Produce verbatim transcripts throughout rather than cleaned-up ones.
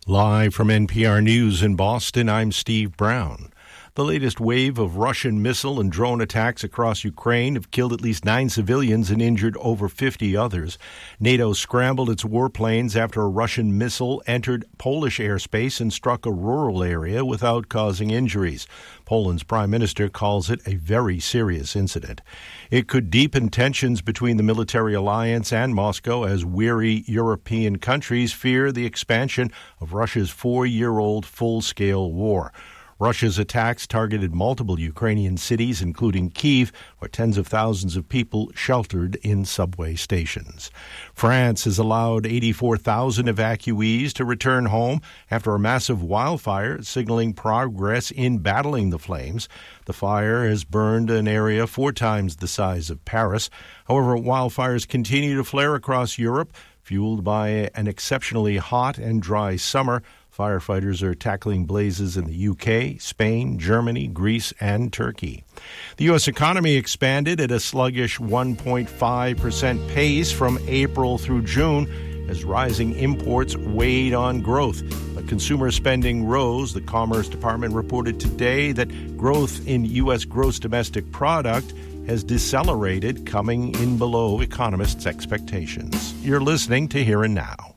Live from N P R News in Boston, I'm Steve Brown. The latest wave of Russian missile and drone attacks across Ukraine have killed at least nine civilians and injured over fifty others. NATO scrambled its warplanes after a Russian missile entered Polish airspace and struck a rural area without causing injuries. Poland's prime minister calls it a very serious incident. It could deepen tensions between the military alliance and Moscow as weary European countries fear the expansion of Russia's four-year-old full-scale war. Russia's attacks targeted multiple Ukrainian cities, including Kyiv, where tens of thousands of people sheltered in subway stations. France has allowed eighty-four thousand evacuees to return home after a massive wildfire, signaling progress in battling the flames. The fire has burned an area four times the size of Paris. However, wildfires continue to flare across Europe, fueled by an exceptionally hot and dry summer. Firefighters are tackling blazes in the U K, Spain, Germany, Greece, and Turkey. The U S economy expanded at a sluggish one point five percent pace from April through June as rising imports weighed on growth. But consumer spending rose. The Commerce Department reported today that growth in U S gross domestic product has decelerated, coming in below economists' expectations. You're listening to Here and Now.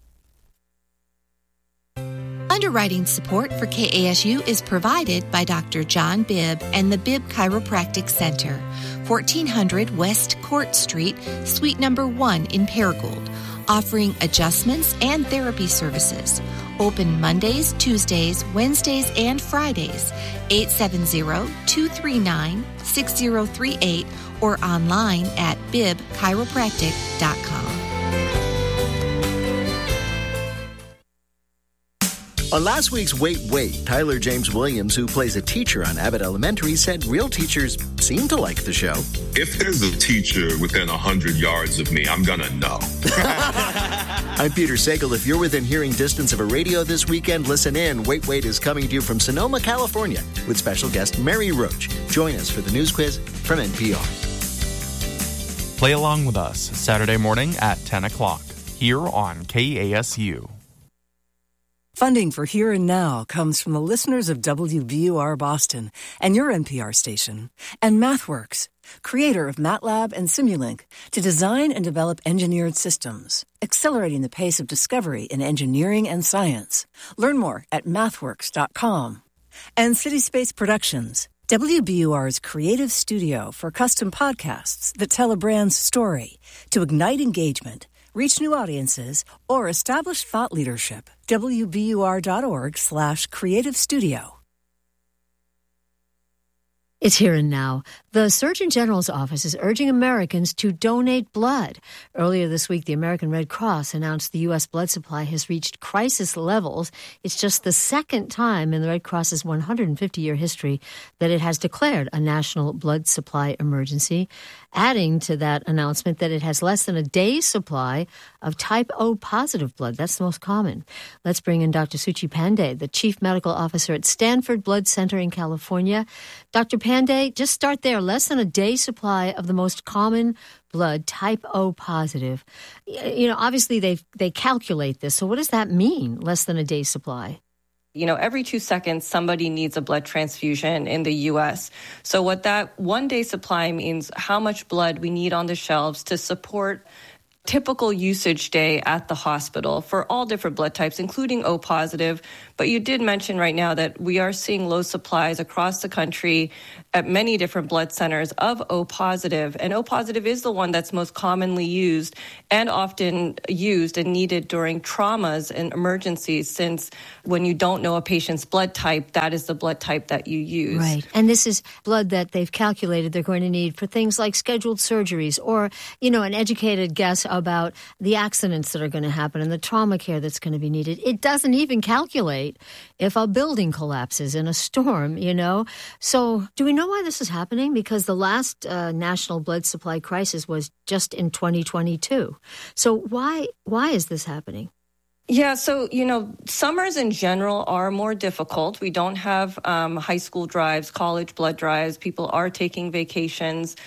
Underwriting support for K A S U is provided by Doctor John Bibb and the Bibb Chiropractic Center, fourteen hundred West Court Street, Suite Number one in Paragould, offering adjustments and therapy services. Open Mondays, Tuesdays, Wednesdays, and Fridays, eight seven zero, two three nine, six zero three eight or online at bib chiropractic dot com. On last week's Wait, Wait, Tyler James Williams, who plays a teacher on Abbott Elementary, said real teachers seem to like the show. If there's a teacher within one hundred yards of me, I'm going to know. I'm Peter Sagal. If you're within hearing distance of a radio this weekend, listen in. Wait, Wait is coming to you from Sonoma, California, with special guest Mary Roach. Join us for the news quiz from N P R. Play along with us Saturday morning at ten o'clock here on K A S U. Funding for Here and Now comes from the listeners of W B U R Boston and your N P R station, and MathWorks, creator of MATLAB and Simulink, to design and develop engineered systems, accelerating the pace of discovery in engineering and science. Learn more at mathworks dot com. And City Space Productions, W B U R's creative studio for custom podcasts that tell a brand's story to ignite engagement, reach new audiences, or establish thought leadership. W B U R dot org slash creative studio. It's Here and Now. The Surgeon General's office is urging Americans to donate blood. Earlier this week, the American Red Cross announced the U S blood supply has reached crisis levels. It's just the second time in the Red Cross's one hundred fifty-year history that it has declared a national blood supply emergency, adding to that announcement that it has less than a day's supply of type O positive blood. That's the most common. Let's bring in Doctor Suchi Pandey, the Chief Medical Officer at Stanford Blood Center in California. Doctor Pandey, just start there. Less than a day's supply of the most common blood, type O positive. You know, obviously they they calculate this. So what does that mean, less than a day's supply? You know, every two seconds, somebody needs a blood transfusion in the U S. So what that one-day supply means, how much blood we need on the shelves to support typical usage day at the hospital for all different blood types, including O positive. But you did mention right now that we are seeing low supplies across the country at many different blood centers of O positive. And O positive is the one that's most commonly used and often used and needed during traumas and emergencies, since when you don't know a patient's blood type, that is the blood type that you use. Right. And this is blood that they've calculated they're going to need for things like scheduled surgeries or, you know, an educated guess about the accidents that are going to happen and the trauma care that's going to be needed. It doesn't even calculate if a building collapses in a storm, you know. So do we know why this is happening? Because the last uh, national blood supply crisis was just in twenty twenty-two. So why why is this happening? Yeah, so, you know, summers in general are more difficult. We don't have um, high school drives, college blood drives. People are taking vacations.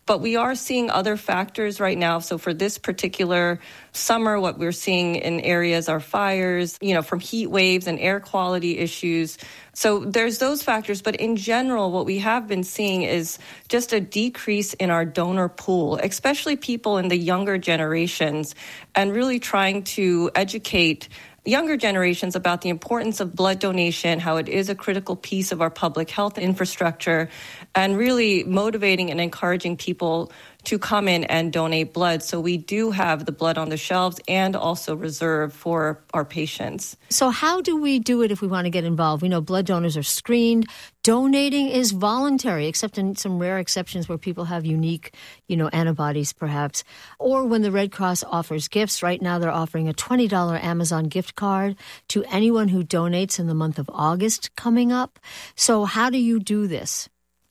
But we are seeing other factors right now. So for this particular summer, what we're seeing in areas are fires, you know, from heat waves and air quality issues. So there's those factors. But in general, what we have been seeing is just a decrease in our donor pool, especially people in the younger generations, and really trying to educate younger generations about the importance of blood donation, how it is a critical piece of our public health infrastructure, and really motivating and encouraging people to come in and donate blood. So we do have the blood on the shelves and also reserved for our patients. So how do we do it if we want to get involved? We know blood donors are screened. Donating is voluntary, except in some rare exceptions where people have unique, you know, antibodies perhaps. Or when the Red Cross offers gifts. Right now they're offering a twenty dollars Amazon gift card to anyone who donates in the month of August coming up. So how do you do this?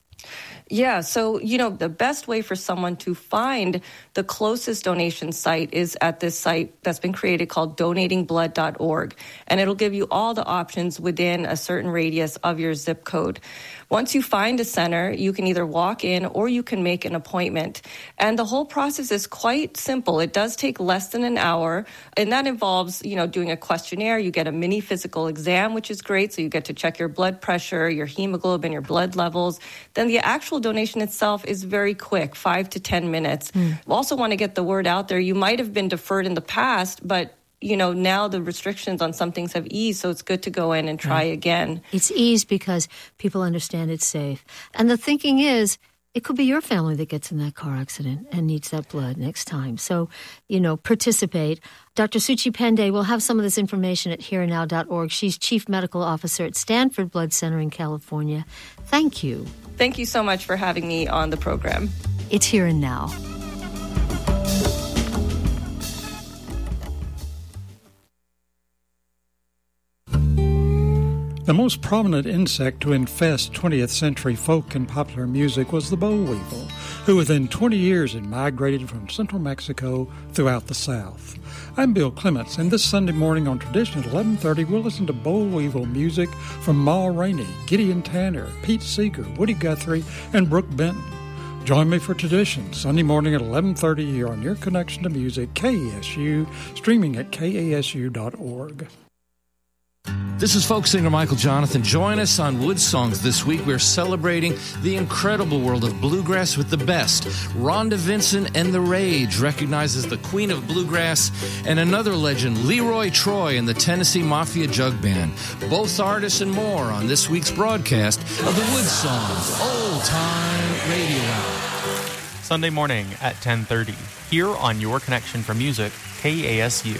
Yeah, so, you know, the best way for someone to find the closest donation site is at this site that's been created called donating blood dot org. And it'll give you all the options within a certain radius of your zip code. Once you find a center, you can either walk in or you can make an appointment. And the whole process is quite simple. It does take less than an hour, and that involves, you know, doing a questionnaire. You get a mini physical exam, which is great. So you get to check your blood pressure, your hemoglobin, your blood levels. Then the actual donation itself is very quick, five to ten minutes. Mm. We also want to get the word out there. You might have been deferred in the past, but you know, now the restrictions on some things have eased, so it's good to go in and try right. again. It's eased because people understand it's safe. And the thinking is, it could be your family that gets in that car accident and needs that blood next time. So, you know, participate. Doctor Suchi Pende will have some of this information at here and now dot org. She's Chief Medical Officer at Stanford Blood Center in California. Thank you. Thank you so much for having me on the program. It's Here and Now. The most prominent insect to infest twentieth century folk and popular music was the boll weevil, who within twenty years had migrated from central Mexico throughout the South. I'm Bill Clements, and this Sunday morning on Tradition at eleven thirty, we'll listen to boll weevil music from Ma Rainey, Gideon Tanner, Pete Seeger, Woody Guthrie, and Brooke Benton. Join me for Tradition, Sunday morning at eleven thirty here on your connection to music, K A S U, streaming at K A S U dot org. This is folk singer Michael Jonathan. Join us on Wood Songs this week. We're celebrating the incredible world of bluegrass with the best. Rhonda Vincent and the Rage recognizes the queen of bluegrass, and another legend, Leroy Troy and the Tennessee Mafia Jug Band. Both artists and more on this week's broadcast of the Wood Songs Old Time Radio Hour. Sunday morning at ten thirty, here on Your Connection for Music, K A S U.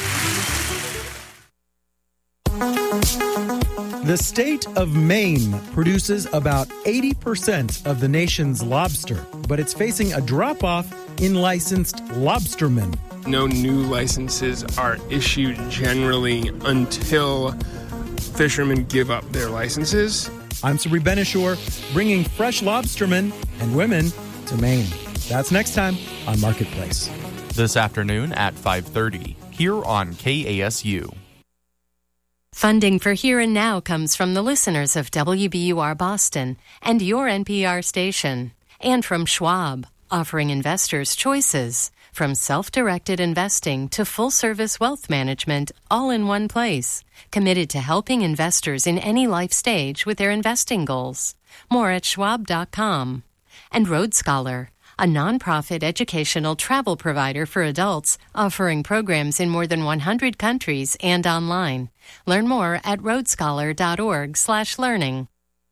The state of Maine produces about eighty percent of the nation's lobster, but it's facing a drop-off in licensed lobstermen. No new licenses are issued generally until fishermen give up their licenses. I'm Sabri Benishore, bringing fresh lobstermen and women to Maine. That's next time on Marketplace. This afternoon at five thirty, here on K A S U. Funding for Here and Now comes from the listeners of W B U R Boston and your N P R station, and from Schwab, offering investors choices, from self-directed investing to full-service wealth management, all in one place, committed to helping investors in any life stage with their investing goals. More at schwab dot com. And Road Scholar, a nonprofit educational travel provider for adults, offering programs in more than one hundred countries and online. Learn more at road scholar dot org slash learning.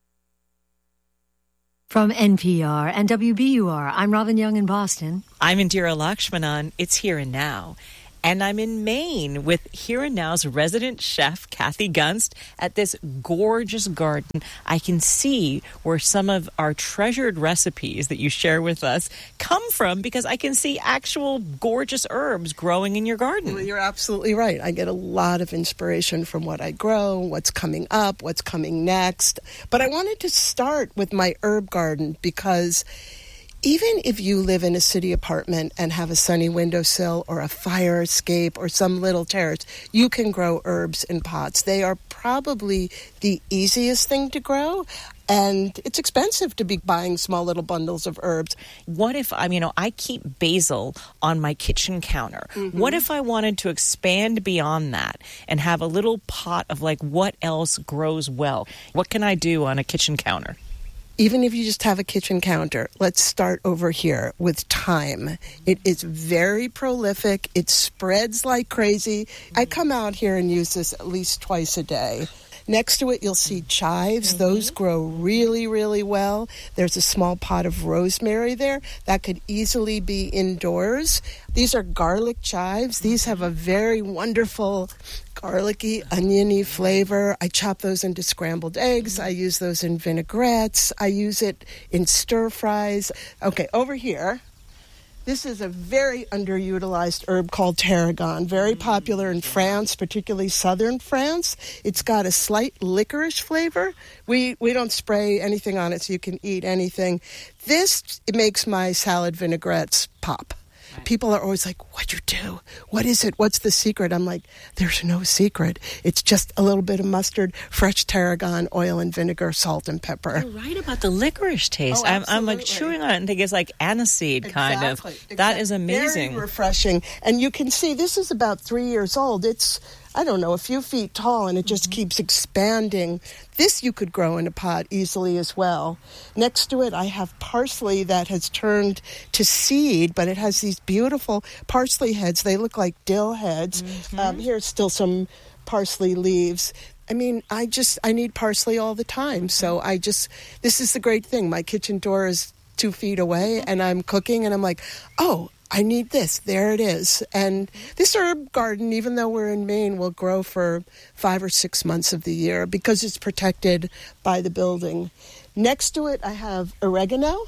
From N P R and W B U R, I'm Robin Young in Boston. I'm Indira Lakshmanan. It's Here and Now. And I'm in Maine with Here and Now's resident chef, Kathy Gunst, at this gorgeous garden. I can see where some of our treasured recipes that you share with us come from, because I can see actual gorgeous herbs growing in your garden. Well, you're absolutely right. I get a lot of inspiration from what I grow, what's coming up, what's coming next. But I wanted to start with my herb garden because Even if you live in a city apartment and have a sunny windowsill or a fire escape or some little terrace, you can grow herbs in pots. They are probably the easiest thing to grow, and it's expensive to be buying small little bundles of herbs. What if, I mean, you know, I keep basil on my kitchen counter. Mm-hmm. What if I wanted to expand beyond that and have a little pot of like what else grows well? What can I do on a kitchen counter? Even if you just have a kitchen counter, let's start over here with thyme. It is very prolific. It spreads like crazy. I come out here and use this at least twice a day. Next to it, you'll see chives. Mm-hmm. Those grow really, really well. There's a small pot of rosemary there. That could easily be indoors. These are garlic chives. These have a very wonderful garlicky, oniony flavor. I chop those into scrambled eggs. I use those in vinaigrettes. I use it in stir fries. Okay, over here. This is a very underutilized herb called tarragon, very popular in France, particularly southern France. It's got a slight licorice flavor. We we don't spray anything on it so you can eat anything. This it makes my salad vinaigrettes pop. People are always like, what'd you do? What is it? What's the secret? I'm like, there's no secret. It's just a little bit of mustard, fresh tarragon, oil and vinegar, salt and pepper. You're right about the licorice taste. Oh, I'm, I'm like chewing on it and think it's like aniseed kind exactly, of. Exactly. That is amazing. Very refreshing. And you can see this is about three years old. It's, I don't know, a few feet tall, and it just mm-hmm. keeps expanding. This you could grow in a pot easily as well. Next to it, I have parsley that has turned to seed, but it has these beautiful parsley heads. They look like dill heads. Mm-hmm. Um, here's still some parsley leaves. I mean, I just, I need parsley all the time. So I just, this is the great thing. My kitchen door is two feet away, and I'm cooking, and I'm like, oh, I need this. There it is. And this herb garden, even though we're in Maine, will grow for five or six months of the year because it's protected by the building. Next to it, I have oregano.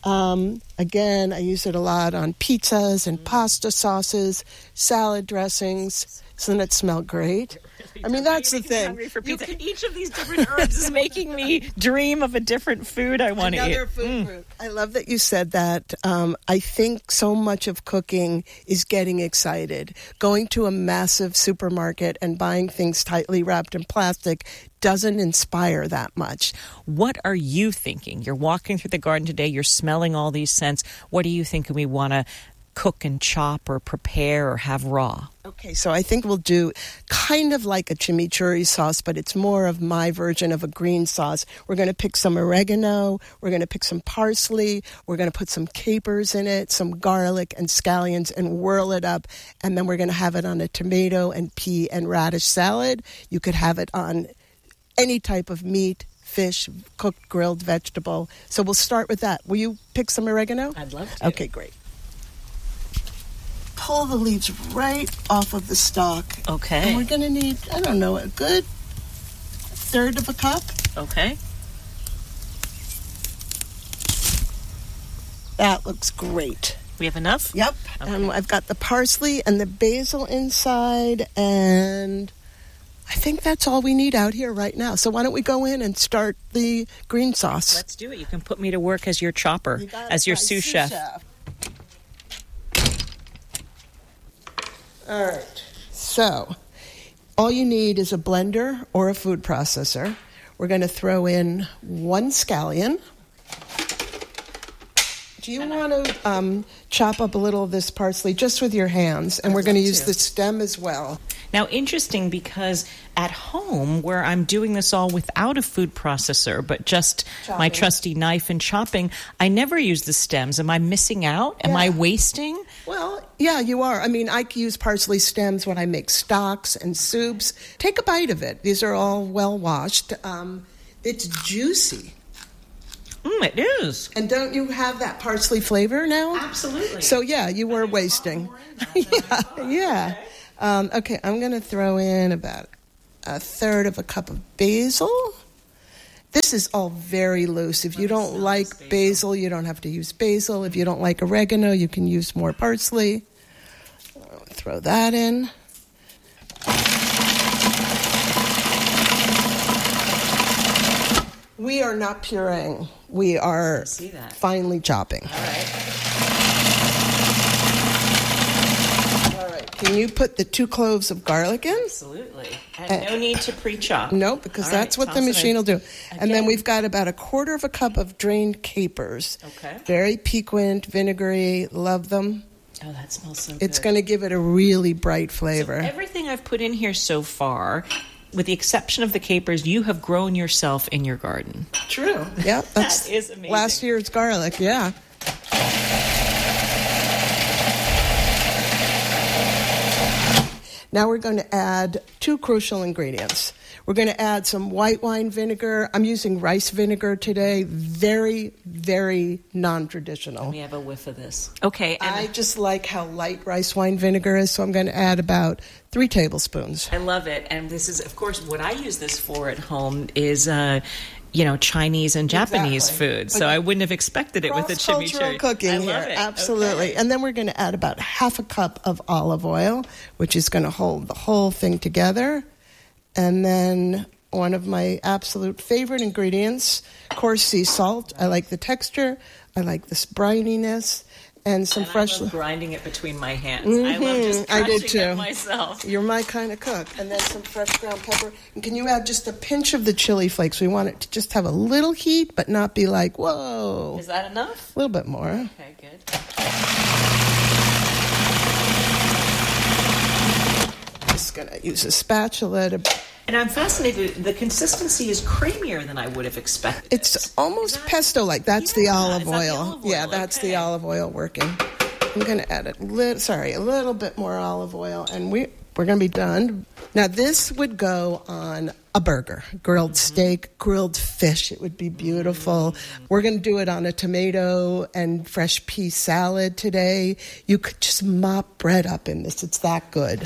Um, again, I use it a lot on pizzas and pasta sauces, salad dressings. Doesn't it smell great? I mean, that's the thing. For pizza. Can, Each of these different herbs is making me dream of a different food I want to eat. Another food mm. group. I love that you said that. Um, I think so much of cooking is getting excited. Going to a massive supermarket and buying things tightly wrapped in plastic doesn't inspire that much. What are you thinking? You're walking through the garden today. You're smelling all these scents. What are you thinking we want to cook and chop or prepare or have raw? Okay, so I think we'll do kind of like a chimichurri sauce, but it's more of my version of a green sauce. We're going to pick some oregano, we're going to pick some parsley, we're going to put some capers in it, some garlic and scallions, and whirl it up, and then we're going to have it on a tomato and pea and radish salad. You could have it on any type of meat, fish, cooked, grilled vegetable. So we'll start with that. Will you pick some oregano? I'd love to. Okay, great. Pull the leaves right off of the stalk. Okay. And we're going to need, I don't know, a good third of a cup. Okay. That looks great. We have enough? Yep. Okay. And I've got the parsley and the basil inside, and I think that's all we need out here right now. So why don't we go in and start the green sauce? Let's do it. You can put me to work as your chopper, you as your sous chef. chef. All right, so all you need is a blender or a food processor. We're going to throw in one scallion. Do you want to um, chop up a little of this parsley just with your hands? And we're going to use the stem as well. Now, interesting, because at home, where I'm doing this all without a food processor, but just chopping. My trusty knife and chopping, I never use the stems. Am I missing out? Am yeah. I wasting? Well, yeah, you are. I mean, I use parsley stems when I make stocks and soups. Take a bite of it. These are all well washed. Um, it's juicy. Mm, it is. And don't you have that parsley flavor now? Absolutely. So, yeah, you were wasting. yeah, yeah. Okay. Um, okay, I'm going to throw in about a third of a cup of basil. This is all very loose. If you don't like basil. basil, you don't have to use basil. If you don't like oregano, you can use more parsley. I'll throw that in. We are not pureeing. we are see that. finely chopping. All right. All right. Can you put the two cloves of garlic in? Absolutely. And, and no need to pre-chop. No, because All that's right, what the machine will do. Again. And then we've got about a quarter of a cup of drained capers. Okay. Very piquant, vinegary. Love them. Oh, that smells so good. It's going to give it a really bright flavor. So everything I've put in here so far, with the exception of the capers, you have grown yourself in your garden. True. Yeah, that's that is amazing. Last year's garlic, yeah. Now we're going to add two crucial ingredients. We're going to add some white wine vinegar. I'm using rice vinegar today. Very, very non-traditional. Let me have a whiff of this. Okay. And I just like how light rice wine vinegar is, so I'm going to add about three tablespoons. I love it. And this is, of course, what I use this for at home is... Uh, you know, Chinese and Japanese exactly. food. But so I wouldn't have expected it with a chimichurri. Cross-cultural cooking I here, love it. absolutely. Okay. And then we're going to add about half a cup of olive oil, which is going to hold the whole thing together. And then one of my absolute favorite ingredients, coarse sea salt. I like the texture. I like this brininess. And some and fresh... I love grinding it between my hands. Mm-hmm. I love just I crunching did too. it myself. You're my kind of cook. And then some fresh ground pepper. And can you add just a pinch of the chili flakes? We want it to just have a little heat, but not be like, whoa. Is that enough? A little bit more. Okay, good. Just going to use a spatula to... And I'm fascinated. The consistency is creamier than I would have expected. It's almost that, pesto-like. That's yeah, the olive oil. That the olive oil. Yeah, that's okay. the olive oil working. I'm going to add a little, sorry, a little bit more olive oil, and we we're going to be done. Now, this would go on a burger, grilled mm-hmm. steak, grilled fish. It would be beautiful. Mm-hmm. We're going to do it on a tomato and fresh pea salad today. You could just mop bread up in this. It's that good.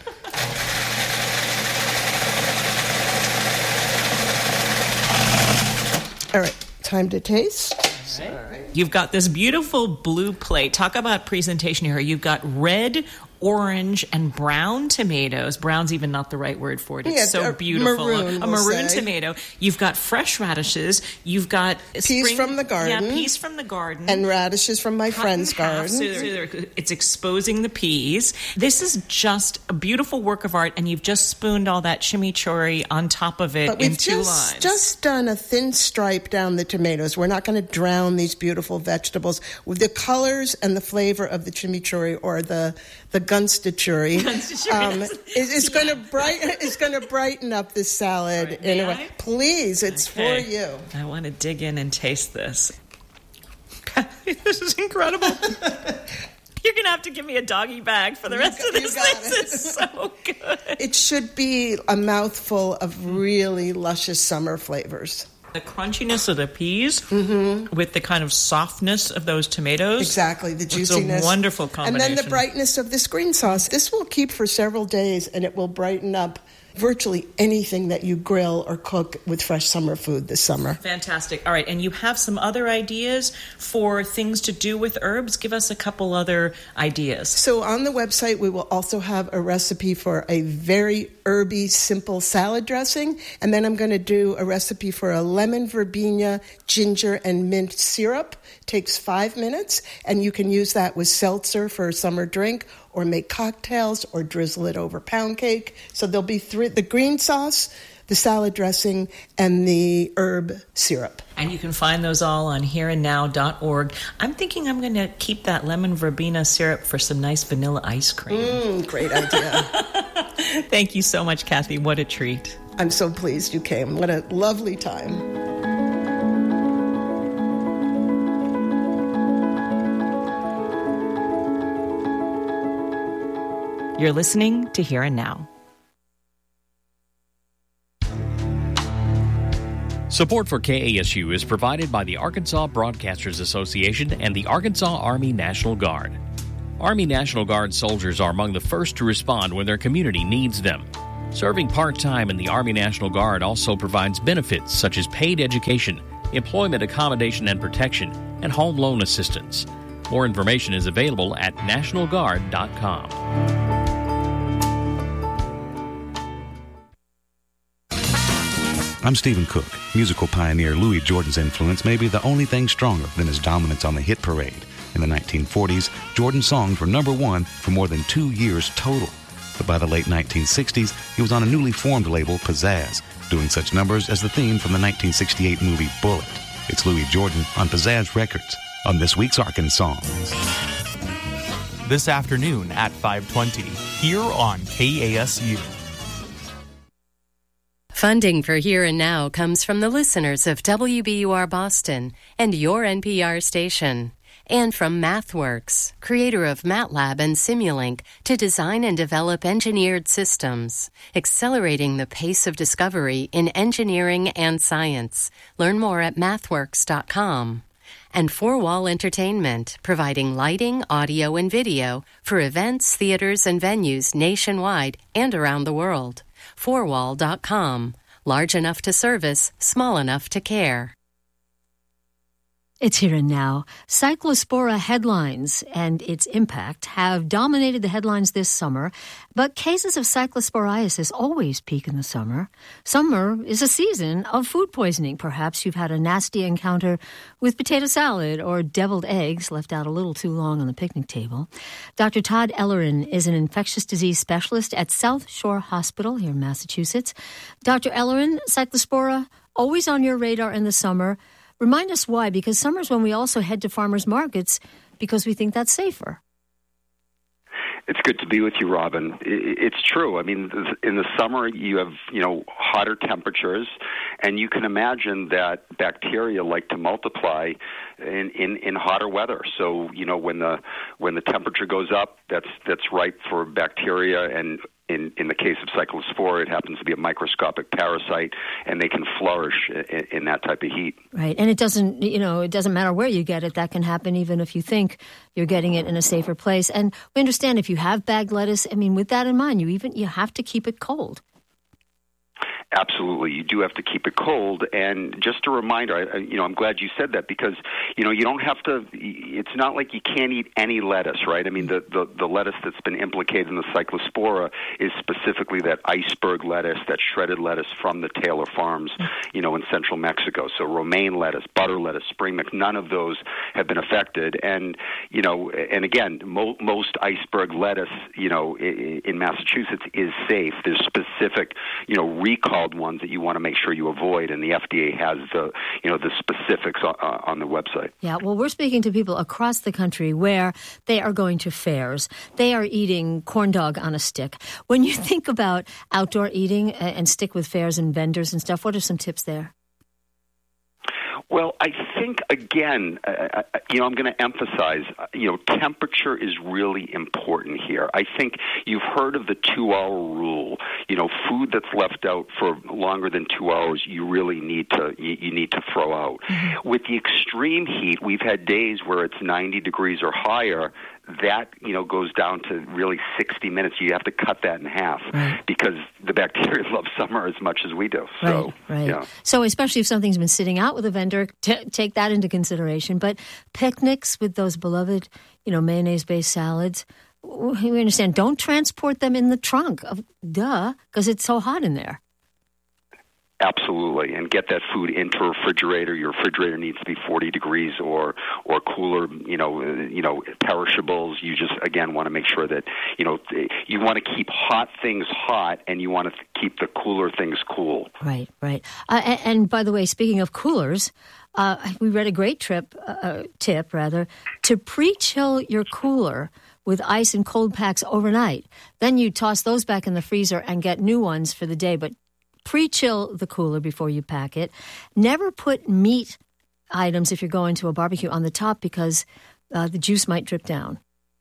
All right, time to taste. All right. You've got this beautiful blue plate. Talk about presentation here. You've got red, orange, and brown tomatoes. Brown's even not the right word for it. It's yeah, so a beautiful. Maroon, a we'll maroon say. tomato. You've got fresh radishes. You've got peas spring, from the garden. Yeah, peas from the garden. And radishes from my Cut friend's in half, garden. So they're, they're, it's exposing the peas. This is just a beautiful work of art, and you've just spooned all that chimichurri on top of it but in we've two just, lines. just done a thin stripe down the tomatoes. We're not going to drown these beautiful vegetables with the colors and the flavor of the chimichurri or the the gunstachurri. Um, it, it's yeah. going to brighten. It's going to brighten up this salad right, in a I? way. Please, it's Okay. for you. I want to dig in and taste this. This is incredible. You're going to have to give me a doggy bag for the You rest got- of this. you got This it. is so good. It should be a mouthful of really luscious summer flavors. The crunchiness of the peas Mm-hmm. with the kind of softness of those tomatoes. Exactly, the It's juiciness. a wonderful And combination. then the brightness of this green sauce. This will keep for several days, and it will brighten up virtually anything that you grill or cook with fresh summer food this summer. Fantastic. All right, and you have some other ideas for things to do with herbs? Give us a couple other ideas. So on the website, we will also have a recipe for a very herby, simple salad dressing. And then I'm going to do a recipe for a lemon verbena, ginger, and mint syrup. Takes five minutes, and you can use that with seltzer for a summer drink, or make cocktails, or drizzle it over pound cake. So there'll be three, the green sauce, the salad dressing, and the herb syrup. And you can find those all on here and now dot org. I'm thinking I'm going to keep that lemon verbena syrup for some nice vanilla ice cream. Mmm, great idea. Thank you so much, Kathy. What a treat. I'm so pleased you came. What a lovely time. You're listening to Here and Now. Support for K A S U is provided by the Arkansas Broadcasters Association and the Arkansas Army National Guard. Army National Guard soldiers are among the first to respond when their community needs them. Serving part-time in the Army National Guard also provides benefits such as paid education, employment accommodation and protection, and home loan assistance. More information is available at national guard dot com. I'm Stephen Cook. Musical pioneer Louis Jordan's influence may be the only thing stronger than his dominance on the hit parade. In the nineteen forties, Jordan's songs were number one for more than two years total. But by the late nineteen sixties, he was on a newly formed label, Pizzazz, doing such numbers as the theme from the nineteen sixty-eight movie Bullet. It's Louis Jordan on Pizzazz Records on this week's Arkansas. This afternoon at five twenty, here on K A S U. Funding for Here and Now comes from the listeners of W B U R Boston and your N P R station. And from MathWorks, creator of MATLAB and Simulink, to design and develop engineered systems, accelerating the pace of discovery in engineering and science. Learn more at mathworks dot com. And Four Wall Entertainment, providing lighting, audio, and video for events, theaters, and venues nationwide and around the world. four wall dot com. Large enough to service, small enough to care. It's Here and Now. Cyclospora headlines and its impact have dominated the headlines this summer, but cases of cyclosporiasis always peak in the summer. Summer is a season of food poisoning. Perhaps you've had a nasty encounter with potato salad or deviled eggs left out a little too long on the picnic table. Doctor Todd Ellerin is an infectious disease specialist at South Shore Hospital here in Massachusetts. Doctor Ellerin, cyclospora, always on your radar in the summer. Remind us why, because summer's when we also head to farmers markets because we think that's safer. It's good to be with you, Robin. It's true. I mean, in the summer, you have, you know, hotter temperatures, and you can imagine that bacteria like to multiply in, in, in hotter weather. So, you know, when the when the temperature goes up, that's that's ripe for bacteria, and in, in the case of cyclospora, it happens to be a microscopic parasite, and they can flourish in, in that type of heat. Right, and it doesn't, you know, it doesn't matter where you get it. That can happen even if you think you're getting it in a safer place. And we understand if you have bagged lettuce, I mean, with that in mind, you even you have to keep it cold. Absolutely. You do have to keep it cold. And just a reminder, I, you know, I'm glad you said that because, you know, you don't have to, it's not like you can't eat any lettuce, right? I mean, the, the, the lettuce that's been implicated in the cyclospora is specifically that iceberg lettuce, that shredded lettuce from the Taylor Farms, you know, in central Mexico. So romaine lettuce, butter lettuce, spring mix, none of those have been affected. And, you know, and again, mo- most iceberg lettuce, you know, in, in Massachusetts is safe. There's specific, you know, recall ones that you want to make sure you avoid, and the F D A has the, you know, the specifics on, uh, on the website. Yeah, well, we're speaking to people across the country where they are going to fairs. They are eating corn dog on a stick. When you think about outdoor eating and stick with fairs and vendors and stuff, what are some tips there? Well, I think, again, uh, you know, I'm going to emphasize, you know, temperature is really important here. I think you've heard of the two-hour rule. You know, food that's left out for longer than two hours, you really need to you, you need to throw out. Mm-hmm. With the extreme heat, we've had days where it's ninety degrees or higher. That, you know, goes down to really sixty minutes. You have to cut that in half right. because the bacteria love summer as much as we do. So, right, right. Yeah. So especially if something's been sitting out with a vendor, t- take that into consideration. But picnics with those beloved, you know, mayonnaise-based salads, we understand, don't transport them in the trunk. Of, duh, because it's so hot in there. Absolutely, and get that food into a refrigerator. Your refrigerator needs to be forty degrees or or cooler. You know, uh, you know, perishables. You just again want to make sure that you know you want to keep hot things hot, and you want to keep the cooler things cool. Right, right. Uh, and, and by the way, speaking of coolers, uh, we read a great trip uh, tip rather to pre-chill your cooler with ice and cold packs overnight. Then you toss those back in the freezer and get new ones for the day, but pre-chill the cooler before you pack it. Never put meat items, if you're going to a barbecue, on the top because uh, the juice might drip down.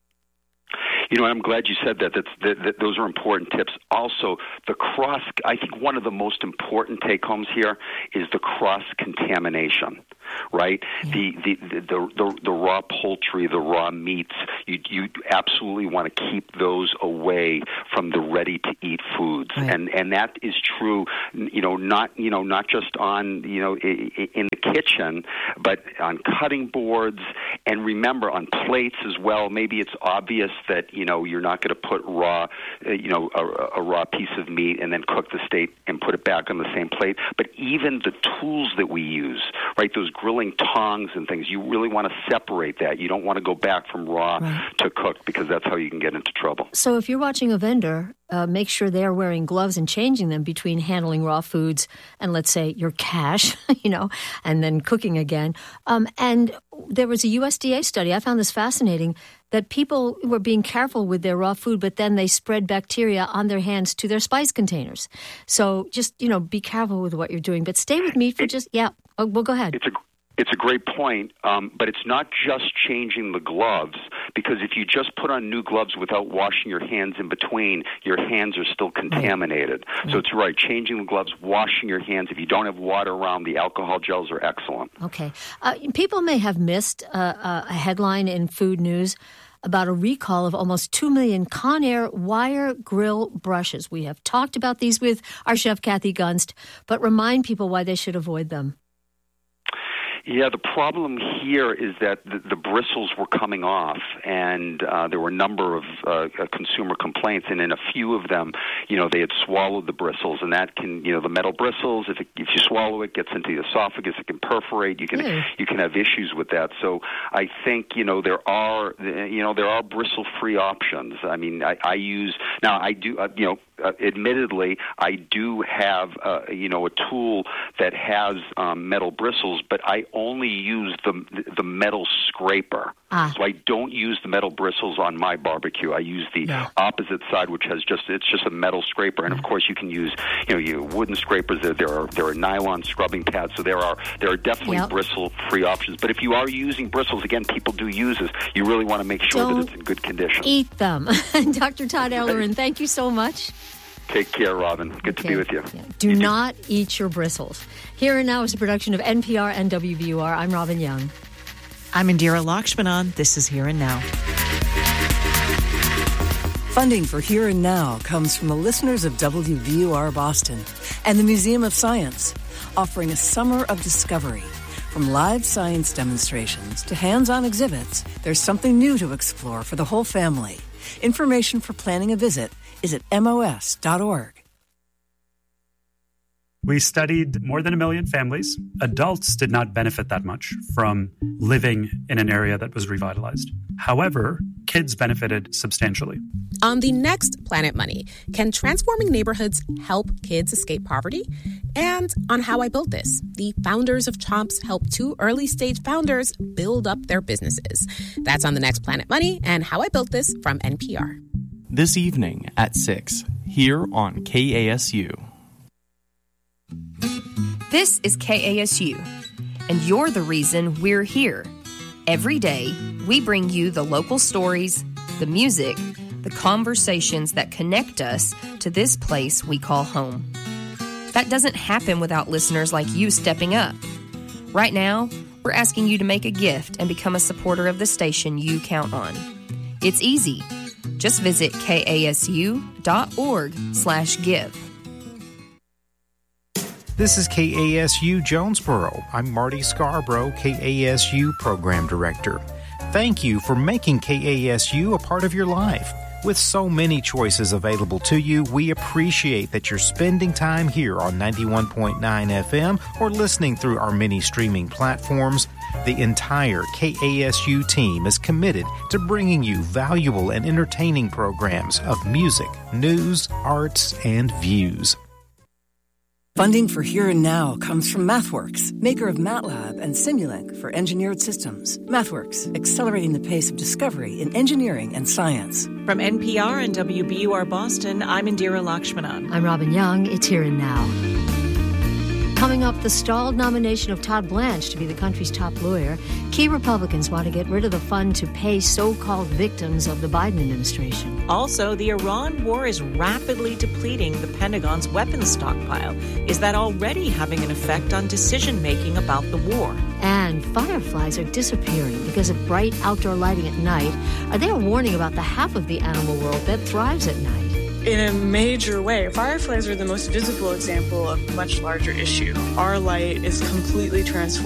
You know, I'm glad you said that. That's, that, that. Those are important tips. Also, the cross, I think one of the most important take-homes here is the cross-contamination, right? Yeah. The, the, the, the, the raw poultry, the raw meats, you, you absolutely want to keep those away from the ready-to-eat foods. Right. And and that is true, you know, not, you know, not just on, you know, in the kitchen, but on cutting boards, and remember on plates as well. Maybe it's obvious that, you know, you're not going to put raw, uh, you know, a, a raw piece of meat and then cook the steak and put it back on the same plate. But even the tools that we use, right, those grilling tongs and things, you really want to separate that. You don't want to go back from raw right. to cooked, because that's how you can get into trouble. So if you're watching a vendor, uh, make sure they're wearing gloves and changing them between handling raw foods and, let's say, your cash, you know, and then cooking again. Um, and there was a U S D A study, I found this fascinating, that people were being careful with their raw food, but then they spread bacteria on their hands to their spice containers. So just, you know, be careful with what you're doing. But stay with me for just, yeah, oh, well, go ahead. It's a It's a great point, um, but it's not just changing the gloves, because if you just put on new gloves without washing your hands in between, your hands are still contaminated. Right. So it's right, changing the gloves, washing your hands. If you don't have water around, the alcohol gels are excellent. Okay. Uh, people may have missed uh, a headline in Food News about a recall of almost two million Conair wire grill brushes. We have talked about these with our chef, Kathy Gunst, but remind people why they should avoid them. Yeah, the problem here is that the, the bristles were coming off, and uh, there were a number of uh, consumer complaints, and in a few of them, you know, they had swallowed the bristles, and that can, you know, the metal bristles, if it, if you swallow it, gets into the esophagus, it can perforate, you can mm. you can have issues with that. So I think, you know, there are, you know, there are bristle-free options. I mean, I, I use, now I do, uh, you know, Uh, admittedly, I do have, uh, you know, a tool that has um, metal bristles, but I only use the the metal scraper. Ah. So I don't use the metal bristles on my barbecue. I use the no. opposite side, which has just it's just a metal scraper. And of course, you can use, you know, you wooden scrapers. There, there are there are nylon scrubbing pads. So there are there are definitely yep. bristle-free options. But if you are using bristles, again, people do use this. You really want to make sure don't that it's in good condition. Eat them, Doctor Todd Ellerin. Thank you so much. Take care, Robin. Good okay. to be with you. Yeah. Do you not do. eat your bristles. Here and Now is a production of N P R and W B U R. I'm Robin Young. I'm Indira Lakshmanan. This is Here and Now. Funding for Here and Now comes from the listeners of W B U R Boston and the Museum of Science, offering a summer of discovery. From live science demonstrations to hands-on exhibits, there's something new to explore for the whole family. Information for planning a visit is at M O S dot org. We studied more than a million families. Adults did not benefit that much from living in an area that was revitalized. However, kids benefited substantially. On the next Planet Money, can transforming neighborhoods help kids escape poverty? And on How I Built This, the founders of Chomps help two early-stage founders build up their businesses. That's on the next Planet Money and How I Built This from N P R. This evening at six, here on K A S U. This is K A S U, and you're the reason we're here. Every day, we bring you the local stories, the music, the conversations that connect us to this place we call home. That doesn't happen without listeners like you stepping up. Right now, we're asking you to make a gift and become a supporter of the station you count on. It's easy. Just visit kasu.org slash give. This is K A S U Jonesboro. I'm Marty Scarborough, K A S U Program Director. Thank you for making K A S U a part of your life. With so many choices available to you, we appreciate that you're spending time here on ninety-one point nine F M or listening through our many streaming platforms. The entire K A S U team is committed to bringing you valuable and entertaining programs of music, news, arts, and views. Funding for Here and Now comes from MathWorks, maker of MATLAB and Simulink for engineered systems. MathWorks, accelerating the pace of discovery in engineering and science. From N P R and W B U R Boston, I'm Indira Lakshmanan. I'm Robin Young. It's Here and Now. Coming up, the stalled nomination of Todd Blanche to be the country's top lawyer. Key Republicans want to get rid of the fund to pay so-called victims of the Biden administration. Also, the Iran war is rapidly depleting the Pentagon's weapons stockpile. Is that already having an effect on decision-making about the war? And fireflies are disappearing because of bright outdoor lighting at night. Are they a warning about the half of the animal world that thrives at night? In a major way, fireflies are the most visible example of a much larger issue. Our light is completely transformed.